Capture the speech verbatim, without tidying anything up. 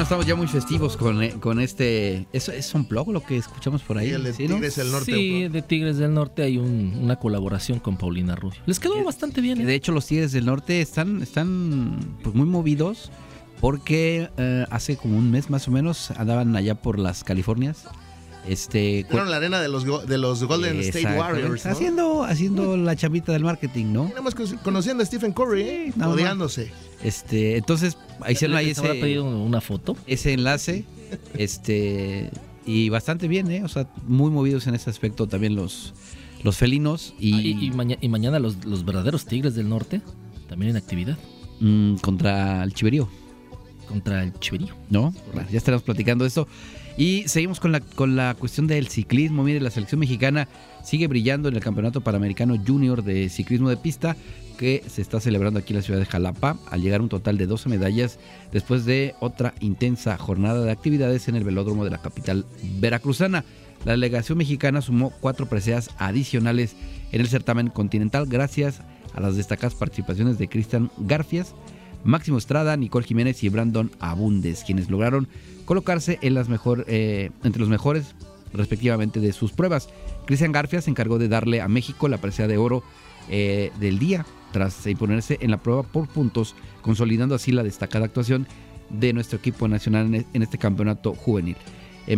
estamos ya muy festivos con, con este... ¿Eso es un blog lo que escuchamos por ahí? Sí, el de ¿Sí, Tigres no? del Norte. Sí, de Tigres del Norte hay un, una colaboración con Paulina Rubio. Les quedó bastante bien. ¿eh? De hecho, los Tigres del Norte están, están pues, muy movidos porque eh, hace como un mes más o menos andaban allá por las Californias. Este, Fueron la arena de los, de los Golden State Warriors, ¿no? Haciendo, haciendo la chambita del marketing, ¿no? Tenemos conociendo a Stephen Curry, ¿eh? Sí, Odiándose. Este, entonces, hicieron ahí ¿Les habrá ese, pedido una foto? ese enlace. Este, y bastante bien, ¿eh? O sea, muy movidos en ese aspecto también los, los felinos. Y, Ah, y, y, maña, y mañana los, los verdaderos Tigres del Norte también en actividad. Mmm, contra el Chiverío. Contra el Chiverío. ¿No? Bueno, ya estaremos platicando de esto. Y seguimos con la, con la cuestión del ciclismo. Mire, la selección mexicana sigue brillando en el Campeonato Panamericano Junior de Ciclismo de Pista, que se está celebrando aquí en la ciudad de Jalapa, al llegar a un total de doce medallas después de otra intensa jornada de actividades en el velódromo de la capital veracruzana. La delegación mexicana sumó cuatro preseas adicionales en el certamen continental gracias a las destacadas participaciones de Cristian Garfias, Máximo Estrada, Nicole Jiménez y Brandon Abundes, quienes lograron colocarse en las mejor, eh, entre los mejores respectivamente de sus pruebas. Cristian Garfias se encargó de darle a México la presea de oro eh, del día tras imponerse en la prueba por puntos, consolidando así la destacada actuación de nuestro equipo nacional en este campeonato juvenil.